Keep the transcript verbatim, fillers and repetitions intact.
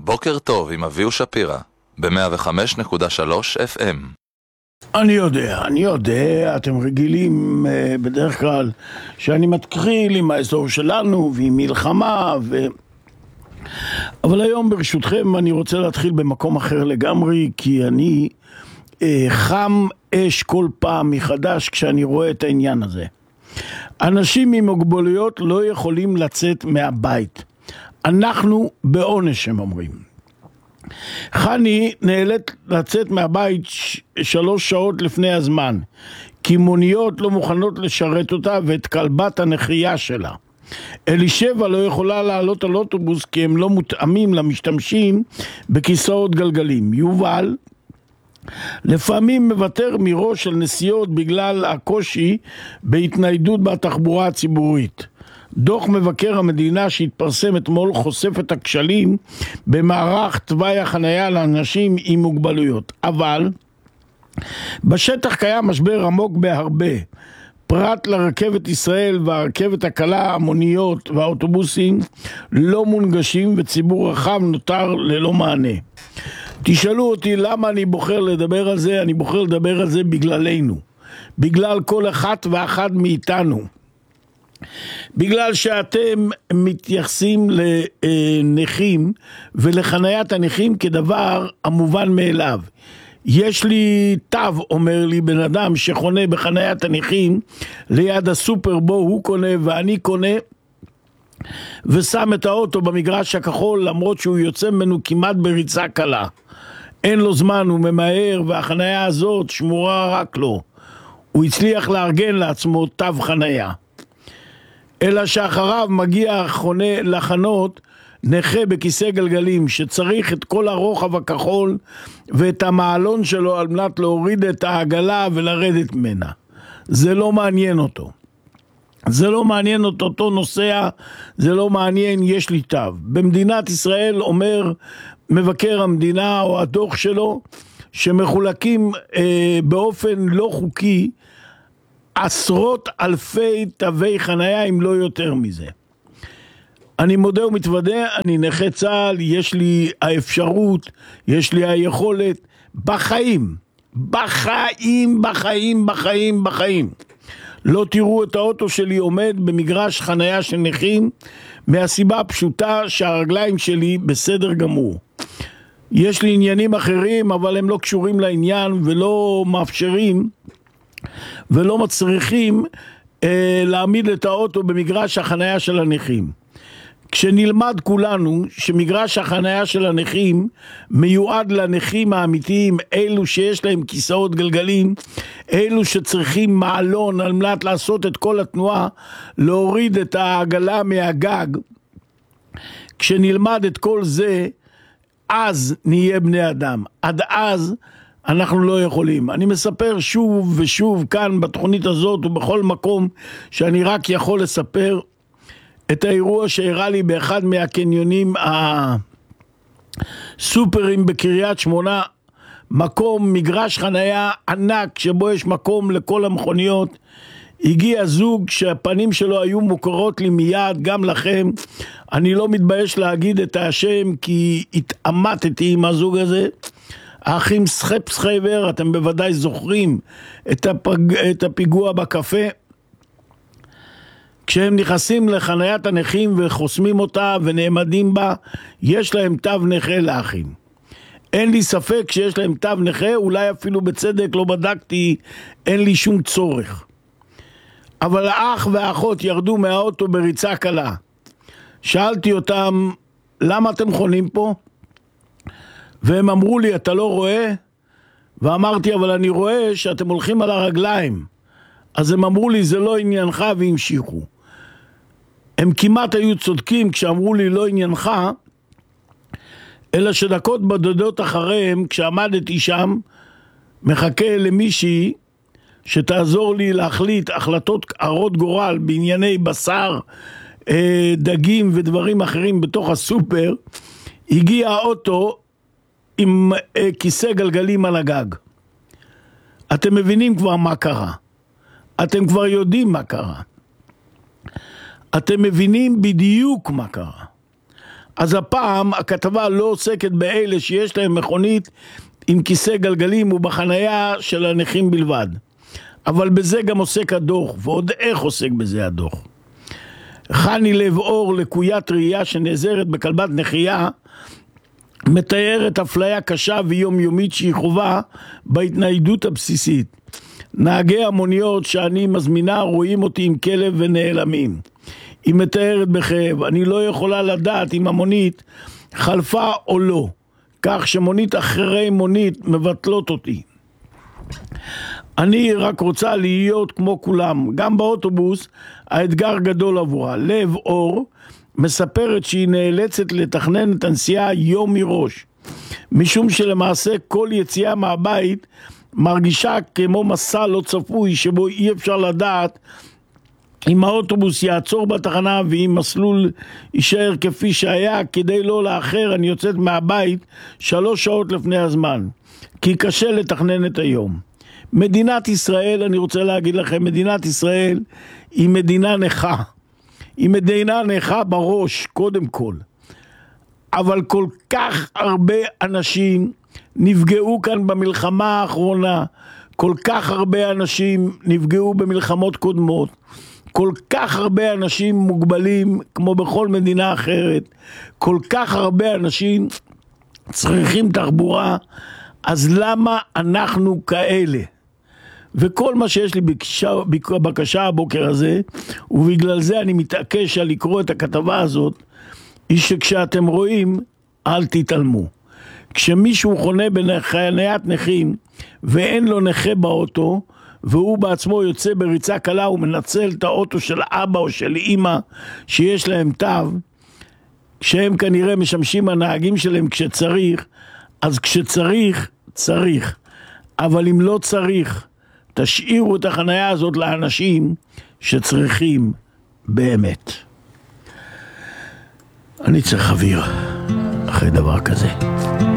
בוקר טוב עם אביהו שפירא, ב-מאה וחמש נקודה שלוש אף אם. אני יודע, אני יודע, אתם רגילים uh, בדרך כלל שאני מתחיל עם האזור שלנו ועם מלחמה ו... אבל היום ברשותכם אני רוצה להתחיל במקום אחר לגמרי, כי אני uh, חם אש כל פעם מחדש כשאני רואה את העניין הזה. אנשים עם מוגבלויות לא יכולים לצאת מהבית. אנחנו בעונש, הם אומרים. חני נאלצת לצאת מהבית ש- שלוש שעות לפני הזמן, כי מוניות לא מוכנות לשרת אותה ואת כלבת הנחייה שלה. אלישבע לא יכולה לעלות על אוטובוס כי הם לא מותאמים למשתמשים בכיסאות גלגלים. יובל לפעמים מוותר מראש על נסיעות בגלל הקושי בהתניידות בתחבורה הציבורית. דוח מבקר המדינה שהתפרסם אתמול חושף את הכשלים במערך תוואי החנייה לאנשים עם מוגבלויות. אבל בשטח קיים משבר עמוק בהרבה. פרט לרכבת ישראל והרכבת הקלה, המוניות והאוטובוסים לא מונגשים וציבור רחב נותר ללא מענה. תשאלו אותי למה אני בוחר לדבר על זה. אני בוחר לדבר על זה בגללנו, בגלל כל אחת ואחד מאיתנו. בגלל שאתם מתייחסים לנכים ולחניית הנכים כדבר המובן מאליו. יש לי תו, אומר לי בן אדם שחונה בחניית הנכים ליד הסופר בו הוא קונה ואני קונה, ושם את האוטו במגרש הכחול למרות שהוא יוצא ממנו כמעט בריצה קלה. אין לו זמן, הוא ממהר, והחנייה הזאת שמורה רק לו. הוא הצליח לארגן לעצמו תו חנייה. אלא שאחריו מגיע חונה לחנות נכה בכיסא גלגלים שצריך את כל הרוחב הכחול ואת המעלון שלו על מנת להוריד את העגלה ולרדת ממנה. זה לא מעניין אותו. זה לא מעניין אותו, אותו נוסע, זה לא מעניין, יש לי תו. במדינת ישראל אומר מבקר המדינה או הדוח שלו שמחולקים אה, באופן לא חוקי עשרות אלפי תווי חנייה, אם לא יותר מזה. אני מודה ומתוודה, אני נכה צה"ל, יש לי האפשרות, יש לי היכולת, בחיים, בחיים, בחיים, בחיים, בחיים. לא תראו את האוטו שלי עומד במגרש חנייה של נכים, מהסיבה הפשוטה שהרגליים שלי בסדר גמור. יש לי עניינים אחרים, אבל הם לא קשורים לעניין ולא מאפשרים ולא מצריכים אה, להעמיד את האוטו במגרש החנייה של הנכים. כשנלמד כולנו שמגרש החנייה של הנכים מיועד לנכים האמיתיים, אלו שיש להם כיסאות גלגלים, אלו שצריכים מעלון על מנת לעשות את כל התנועה, להוריד את העגלה מהגג, כשנלמד את כל זה, אז נהיה בני אדם. עד אז אנחנו לא יכולים. אני מספר שוב ושוב כאן בתוכנית הזאת ובכל מקום שאני רק יכול לספר את האירוע שהראה לי באחד מהקניונים הסופרים בקריית שמונה, מקום, מגרש חנייה ענק שבו יש מקום לכל המכוניות. הגיע זוג שהפנים שלו היו מוכרות לי מיד, גם לכם. אני לא מתבייש להגיד את השם כי התאמתתי עם הזוג הזה. האחים סחפ סחייבר, אתם בוודאי זוכרים את, הפג... את הפיגוע בקפה. כשהם נכנסים לחניית הנכים וחוסמים אותה ונעמדים בה, יש להם תו נכה לאחים. אין לי ספק שיש להם תו נכה, אולי אפילו בצדק, לא בדקתי, אין לי שום צורך. אבל האח והאחות ירדו מהאוטו בריצה קלה. שאלתי אותם, למה אתם חונים פה? והם אמרו לי, אתה לא רואה? ואמרתי, אבל אני רואה שאתם הולכים על הרגליים. אז הם אמרו לי, זה לא עניינך, והמשיכו. הם כמעט היו צודקים כשאמרו לי, לא עניינך, אלא שדקות בודדות אחריהם, כשעמדתי שם, מחכה למישהי שתעזור לי להחליט החלטות הרות גורל בענייני בשר, דגים ודברים אחרים בתוך הסופר. הגיע האוטו עם כיסא גלגלים על הגג. אתם מבינים כבר מה קרה. אתם כבר יודעים מה קרה. אתם מבינים בדיוק מה קרה. אז הפעם הכתבה לא עוסקת באלה שיש להם מכונית עם כיסא גלגלים ובחנייה של הנכים בלבד. אבל בזה גם עוסק הדוח, ועוד איך עוסק בזה הדוח. חני לב אור, לקוית ראייה שנעזרת בכלבת נחייה, מתארת אפליה קשה ויומיומית שהיא חובה בהתניידות הבסיסית. נהגי המוניות שאני מזמינה רואים אותי עם כלב ונעלמים. היא מתארת בכאב, אני לא יכולה לדעת אם המונית חלפה או לא, כך שמונית אחרי מונית מבטלות אותי. אני רק רוצה להיות כמו כולם, גם באוטובוס האתגר גדול עבורה. לב אור מספרת שהיא נאלצת לתכנן את הנסיעה יום מראש, משום שלמעשה כל יציאה מהבית מרגישה כמו מסע לא צפוי שבו אי אפשר לדעת אם האוטובוס יעצור בתחנה ואם מסלול יישאר כפי שהיה. כדי לא לאחר אני יוצאת מהבית שלוש שעות לפני הזמן, כי קשה לתכנן את היום. מדינת ישראל, אני רוצה להגיד לכם, מדינת ישראל היא מדינה נכה. היא מדינה נכה בראש, קודם כל. אבל כל כך הרבה אנשים נפגעו כאן במלחמה האחרונה, כל כך הרבה אנשים נפגעו במלחמות קודמות, כל כך הרבה אנשים מוגבלים כמו בכל מדינה אחרת, כל כך הרבה אנשים צריכים תחבורה, אז למה אנחנו כאלה? וכל מה שיש לי בקשה, בקשה הבוקר הזה, ובגלל זה אני מתעקש על לקרוא את הכתבה הזאת, היא שכשאתם רואים, אל תתעלמו. כשמישהו חונה בחניית נכים, ואין לו נכה באוטו, והוא בעצמו יוצא בריצה קלה, ומנצל את האוטו של אבא או של אמא, שיש להם תו, שהם כנראה משמשים הנהגים שלהם כשצריך, אז כשצריך, צריך. אבל אם לא צריך, תשאירו את החנייה הזאת לאנשים שצריכים באמת. אני צריך אוויר אחרי דבר כזה.